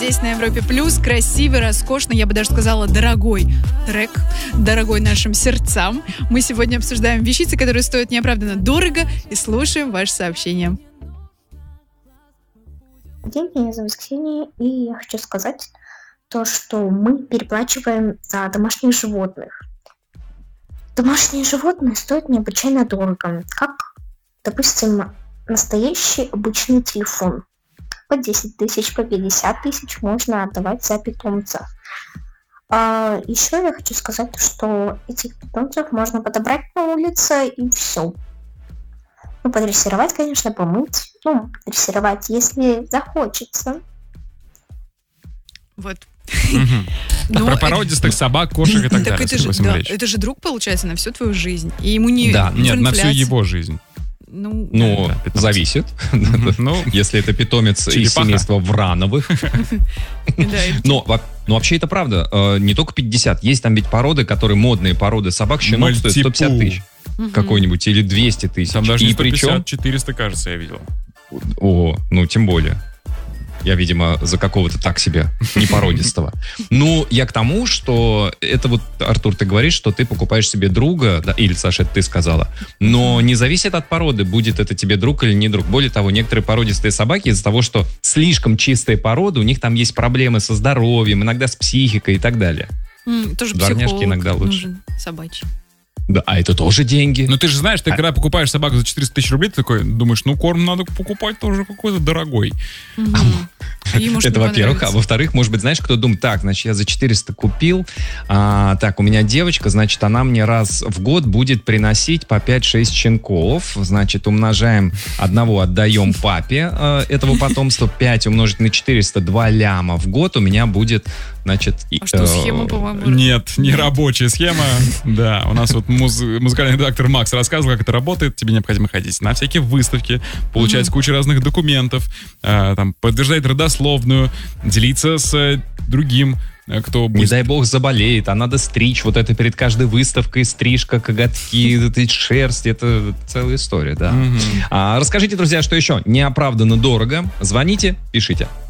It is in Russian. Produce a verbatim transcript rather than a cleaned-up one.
Здесь на Европе Плюс красивый, роскошный, я бы даже сказала, дорогой трек, дорогой нашим сердцам. Мы сегодня обсуждаем вещицы, которые стоят неоправданно дорого, и слушаем ваши сообщения. День, меня зовут Ксения, и я хочу сказать то, что мы переплачиваем за домашних животных. Домашние животные стоят необычайно дорого, как, допустим, настоящий обычный телефон. По десять тысяч, по пятьдесят тысяч можно отдавать за питомца. А еще я хочу сказать, что этих питомцев можно подобрать на улице и все. Ну, подрессировать, конечно, помыть. Ну, дрессировать, если захочется. Вот. Но про породистых собак, кошек и так далее. Это же, да, это же друг, получается, на всю твою жизнь. И ему не... Да, нет, на всю его жизнь. Ну, ну да, зависит. Ну, если это питомец из семейства Врановых. Но вообще это правда. Не только пятьдесят. Есть там ведь породы, которые модные породы собак. Щенок стоит сто пятьдесят тысяч. Какой-нибудь. Или двести тысяч. Там даже не сто пятьдесят, четыреста, кажется, я видел. О, ну тем более. Я, видимо, за какого-то так себе непородистого. Ну, я к тому, что это вот, Артур, ты говоришь, что ты покупаешь себе друга, да, или, Саша, это ты сказала, но не зависит от породы, будет это тебе друг или не друг. Более того, некоторые породистые собаки из-за того, что слишком чистая порода, у них там есть проблемы со здоровьем, иногда с психикой и так далее. Mm, тоже дворняжки иногда лучше. Нужен, собачий. Да, а это тоже деньги. Ну ты же знаешь, ты а... когда покупаешь собаку за четыреста тысяч рублей, ты такой думаешь, ну корм надо покупать тоже какой-то дорогой. Mm-hmm. А, это во-первых. А во-вторых, может быть, знаешь, кто думает, так, значит, я за четыреста купил, а, так, у меня девочка, значит, она мне раз в год будет приносить по пять-шесть щенков, значит, умножаем, одного отдаем папе а, этого потомства, пять умножить на четыреста, два ляма в год у меня будет, значит... А что, схема, по-моему? Нет, не рабочая схема, да, у нас вот муз- музыкальный редактор Макс рассказывал, как это работает. Тебе необходимо ходить на всякие выставки, получать mm-hmm. кучу разных документов, э, там, подтверждать родословную, делиться с э, другим, э, кто будет... Не дай бог заболеет, а надо стричь вот это перед каждой выставкой, стрижка, коготки, шерсть, это целая история, да. Mm-hmm. А, расскажите, друзья, что еще неоправданно дорого. Звоните, пишите.